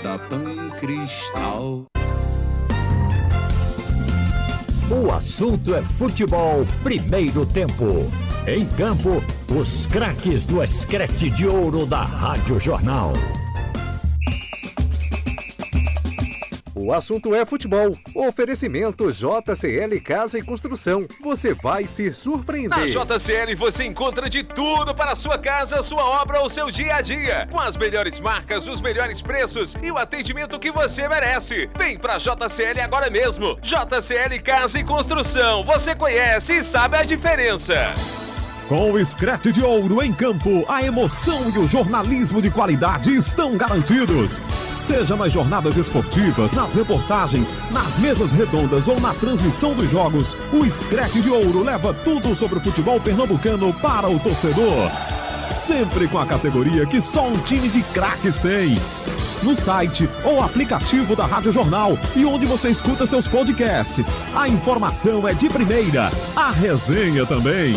Tapão Cristal. O assunto é futebol, primeiro tempo. Em campo, os craques do Escrete de Ouro da Rádio Jornal. O assunto é futebol. Oferecimento JCL Casa e Construção. Você vai se surpreender. Na JCL você encontra de tudo para a sua casa, sua obra ou seu dia a dia. Com as melhores marcas, os melhores preços e o atendimento que você merece. Vem pra JCL agora mesmo. JCL Casa e Construção. Você conhece e sabe a diferença. Com o Escrete de Ouro em campo, a emoção e o jornalismo de qualidade estão garantidos. Seja nas jornadas esportivas, nas reportagens, nas mesas redondas ou na transmissão dos jogos, o Escrete de Ouro leva tudo sobre o futebol pernambucano para o torcedor. Sempre com a categoria que só um time de craques tem. No site ou aplicativo da Rádio Jornal e onde você escuta seus podcasts. A informação é de primeira, a resenha também.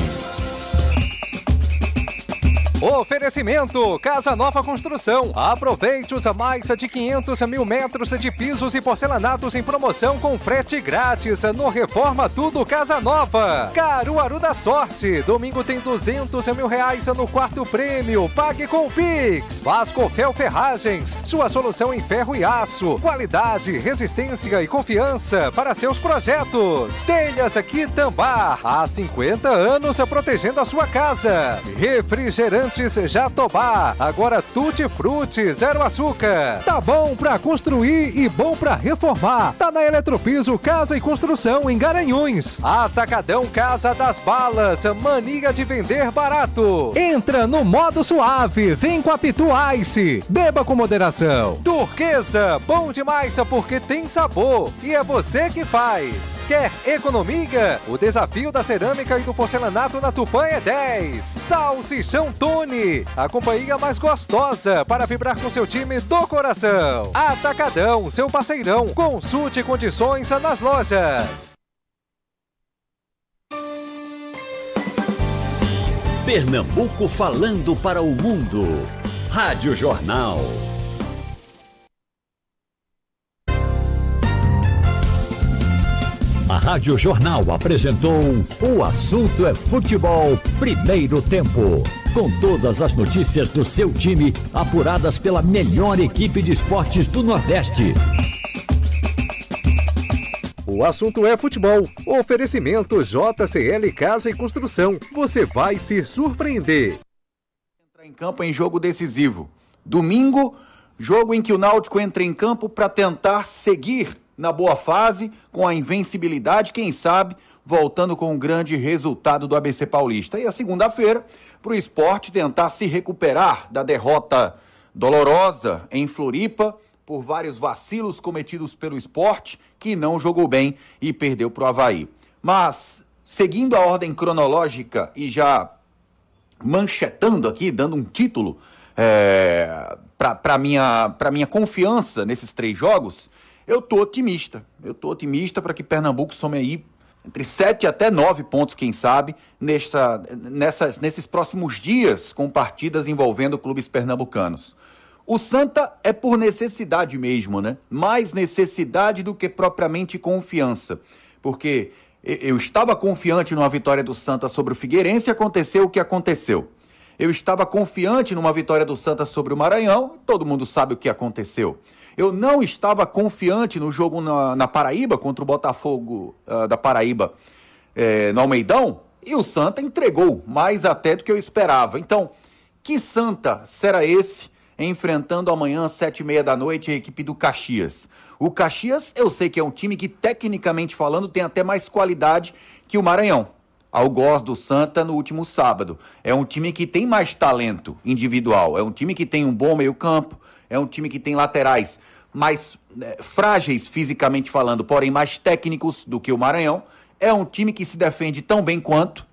Oferecimento Casa Nova Construção. Aproveite os mais de 500 mil metros de pisos e porcelanatos em promoção com frete grátis no Reforma Tudo Casa Nova. Caruaru da Sorte. Domingo tem 200 mil reais no quarto prêmio. Pague com o Pix. Vascofel Ferragens. Sua solução em ferro e aço. Qualidade, resistência e confiança para seus projetos. Telhas Quitambar. Há 50 anos protegendo a sua casa. Refrigerante Jatobá, agora Tutti Frutti, zero açúcar. Tá bom pra construir e bom pra reformar. Tá na Eletropiso Casa e Construção em Garanhuns. Atacadão Casa das Balas, mania de vender barato. Entra no modo suave, vem com a Pitu Ice. Beba com moderação. Turquesa, bom demais porque tem sabor e é você que faz. Quer economia? O desafio da cerâmica e do porcelanato na Tupã é 10. Salsichão Tony, a companhia mais gostosa para vibrar com seu time do coração. Atacadão, seu parceirão. Consulte condições nas lojas. Pernambuco falando para o mundo. Rádio Jornal. A Rádio Jornal apresentou O Assunto é Futebol, primeiro tempo. Com todas as notícias do seu time, apuradas pela melhor equipe de esportes do Nordeste. O assunto é futebol. Oferecimento JCL Casa e Construção. Você vai se surpreender. Entra em campo em jogo decisivo. Domingo, jogo em que o Náutico entra em campo para tentar seguir na boa fase, com a invencibilidade, quem sabe, voltando com um grande resultado do ABC Paulista. E a segunda-feira, para o Sport tentar se recuperar da derrota dolorosa em Floripa, por vários vacilos cometidos pelo Sport, que não jogou bem e perdeu para o Avaí. Mas, seguindo a ordem cronológica e já manchetando aqui, dando um título para minha confiança nesses 3 jogos, eu tô otimista. Eu tô otimista para que Pernambuco some aí entre 7 até 9 pontos, quem sabe, nesses próximos dias, com partidas envolvendo clubes pernambucanos. O Santa é por necessidade mesmo, né? Mais necessidade do que propriamente confiança. Porque eu estava confiante numa vitória do Santa sobre o Figueirense e aconteceu o que aconteceu. Eu estava confiante numa vitória do Santa sobre o Maranhão, todo mundo sabe o que aconteceu. Eu não estava confiante no jogo na Paraíba, contra o Botafogo da Paraíba, no Almeidão, e o Santa entregou mais até do que eu esperava. Então, que Santa será esse enfrentando amanhã às 7h30 da noite a equipe do Caxias? O Caxias, eu sei que é um time que, tecnicamente falando, tem até mais qualidade que o Maranhão. Algoz do Santa no último sábado. É um time que tem mais talento individual, é um time que tem um bom meio-campo, é um time que tem laterais mais frágeis fisicamente falando, porém mais técnicos do que o Maranhão. É um time que se defende tão bem quanto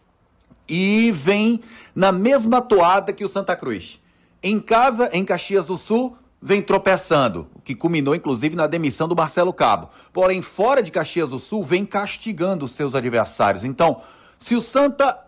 e vem na mesma toada que o Santa Cruz. Em casa, em Caxias do Sul, vem tropeçando, o que culminou inclusive na demissão do Marcelo Cabo. Porém, fora de Caxias do Sul, vem castigando os seus adversários. Então, se o Santa